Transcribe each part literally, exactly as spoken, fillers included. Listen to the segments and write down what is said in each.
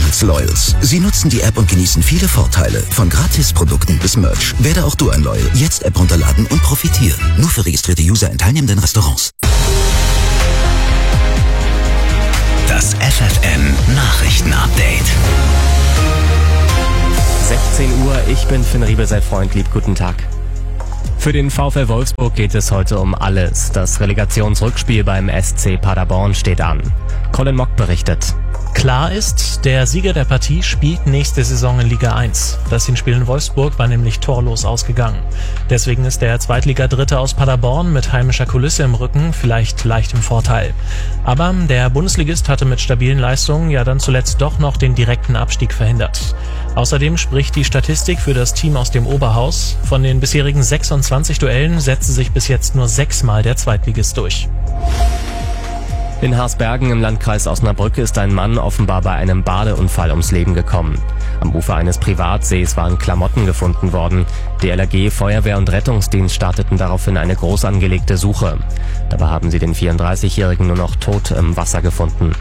Hearts Loyals. Sie nutzen die App und genießen viele Vorteile. Von Gratisprodukten bis Merch. Werde auch du ein Loyal. Jetzt App runterladen und profitieren. Nur für registrierte User in teilnehmenden Restaurants. Das F F N Nachrichten-Update. sechzehn Uhr, ich bin Finn Riebe, sei Freund, lieb, guten Tag. Für den VfL Wolfsburg geht es heute um alles. Das Relegationsrückspiel beim S C Paderborn steht an. Colin Mock berichtet. Klar ist, der Sieger der Partie spielt nächste Saison in Liga eins. Das Hinspiel in Wolfsburg war nämlich torlos ausgegangen. Deswegen ist der Zweitliga-Dritte aus Paderborn mit heimischer Kulisse im Rücken vielleicht leicht im Vorteil. Aber der Bundesligist hatte mit stabilen Leistungen ja dann zuletzt doch noch den direkten Abstieg verhindert. Außerdem spricht die Statistik für das Team aus dem Oberhaus. Von den bisherigen sechsundzwanzig Duellen setzte sich bis jetzt nur sechsmal der Zweitligist durch. In Harsbergen im Landkreis Osnabrück ist ein Mann offenbar bei einem Badeunfall ums Leben gekommen. Am Ufer eines Privatsees waren Klamotten gefunden worden. D L R G, Feuerwehr und Rettungsdienst starteten daraufhin eine groß angelegte Suche. Dabei haben sie den vierunddreißigjährigen nur noch tot im Wasser gefunden.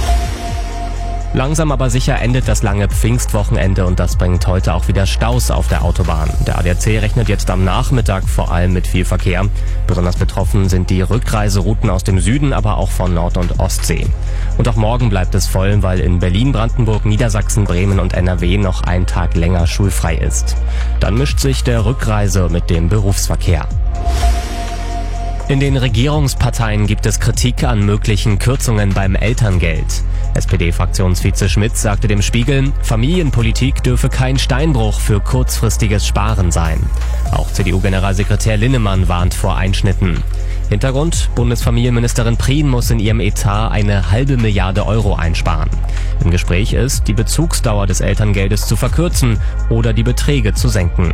Langsam aber sicher endet das lange Pfingstwochenende und das bringt heute auch wieder Staus auf der Autobahn. Der A D A C rechnet jetzt am Nachmittag vor allem mit viel Verkehr. Besonders betroffen sind die Rückreiserouten aus dem Süden, aber auch von Nord- und Ostsee. Und auch morgen bleibt es voll, weil in Berlin, Brandenburg, Niedersachsen, Bremen und N R W noch ein Tag länger schulfrei ist. Dann mischt sich der Rückreise mit dem Berufsverkehr. In den Regierungsparteien gibt es Kritik an möglichen Kürzungen beim Elterngeld. S P D-Fraktionsvize Schmidt sagte dem Spiegel, Familienpolitik dürfe kein Steinbruch für kurzfristiges Sparen sein. Auch C D U-Generalsekretär Linnemann warnt vor Einschnitten. Hintergrund, Bundesfamilienministerin Prien muss in ihrem Etat eine halbe Milliarde Euro einsparen. Im Gespräch ist, die Bezugsdauer des Elterngeldes zu verkürzen oder die Beträge zu senken.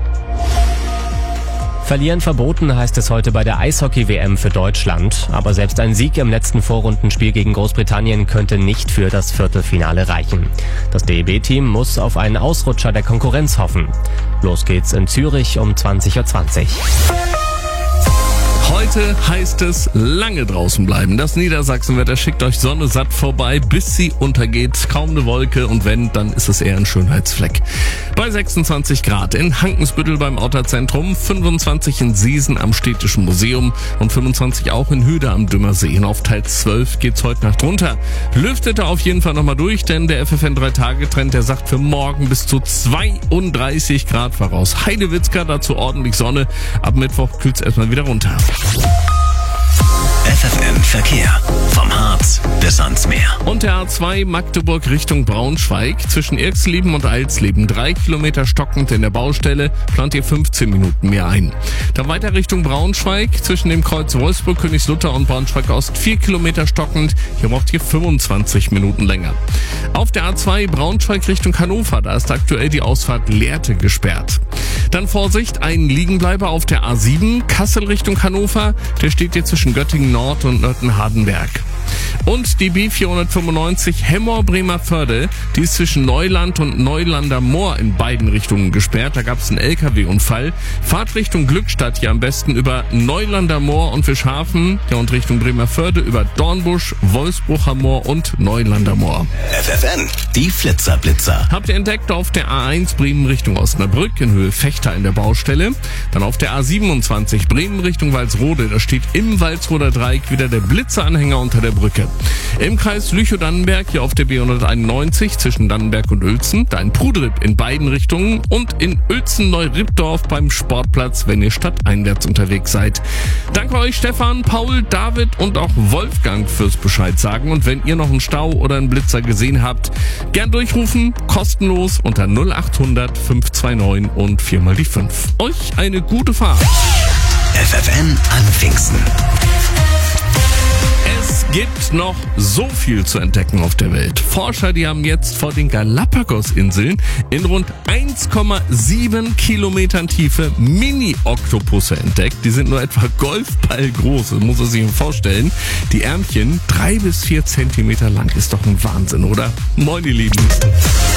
Verlieren verboten heißt es heute bei der Eishockey-W M für Deutschland. Aber selbst ein Sieg im letzten Vorrundenspiel gegen Großbritannien könnte nicht für das Viertelfinale reichen. Das D E B-Team muss auf einen Ausrutscher der Konkurrenz hoffen. Los geht's in Zürich um zwanzig Uhr zwanzig. Heute heißt es lange draußen bleiben. Das Niedersachsenwetter schickt euch Sonne satt vorbei, bis sie untergeht. Kaum eine Wolke und wenn, dann ist es eher ein Schönheitsfleck. Bei sechsundzwanzig Grad in Hankensbüttel beim Otterzentrum, fünfundzwanzig in Siesen am Städtischen Museum und fünfundzwanzig auch in Hüde am Dümmersee. Und auf Teil zwölf geht's heute Nacht runter. Lüftet er auf jeden Fall nochmal durch, denn der F F N drei Tage Trend, der sagt für morgen bis zu zweiunddreißig Grad voraus. Heidewitzka, dazu ordentlich Sonne. Ab Mittwoch kühlt's erstmal wieder runter. F F N Verkehr. Vom Harz bis ans Meer. Und der A zwei Magdeburg Richtung Braunschweig. Zwischen Irxleben und Eilsleben drei Kilometer stockend in der Baustelle. Plant ihr fünfzehn Minuten mehr ein. Dann weiter Richtung Braunschweig. Zwischen dem Kreuz Wolfsburg, Königslutter und Braunschweig Ost vier Kilometer stockend. Hier braucht ihr fünfundzwanzig Minuten länger. Auf der A zwei Braunschweig Richtung Hannover. Da ist aktuell die Ausfahrt Lehrte gesperrt. Dann Vorsicht, ein Liegenbleiber auf der A sieben Kassel Richtung Hannover. Der steht hier zwischen Göttingen Nord und Nörten-Hardenberg. Und die B vierhundertfünfundneunzig Hemmoor-Bremervörde, die ist zwischen Neuland und Neulander Moor in beiden Richtungen gesperrt. Da gab es einen L K W-Unfall. Fahrt Richtung Glückstadt hier am besten über Neulander Moor und Fischhafen. Ja, und Richtung Bremervörde über Dornbusch, Wolfsbrucher Moor und Neulander Moor. F F N, die Flitzerblitzer. Habt ihr entdeckt auf der A eins Bremen Richtung Osnabrück in Höhe Fechter in der Baustelle. Dann auf der A siebenundzwanzig Bremen Richtung Walsrode. Da steht im Walsroder Dreieck wieder der Blitzeranhänger unter der Brücke. Im Kreis Lüchow-Dannenberg hier auf der B hunderteinundneunzig zwischen Dannenberg und Uelzen. Da ein Prudrip in beiden Richtungen und in Uelzen-Neu-Rippdorf beim Sportplatz, wenn ihr stadteinwärts unterwegs seid. Danke euch Stefan, Paul, David und auch Wolfgang fürs Bescheid sagen. Und wenn ihr noch einen Stau oder einen Blitzer gesehen habt, gern durchrufen, kostenlos unter null achthundert fünf zwei neun und viermal die fünf. Euch eine gute Fahrt. F F N an Pfingsten. Es gibt noch so viel zu entdecken auf der Welt. Forscher, die haben jetzt vor den Galapagos-Inseln in rund eins Komma sieben Kilometern Tiefe Mini-Oktopusse entdeckt. Die sind nur etwa Golfball groß, das muss man sich vorstellen. Die Ärmchen drei bis vier Zentimeter lang. Ist doch ein Wahnsinn, oder? Moin, ihr Lieben.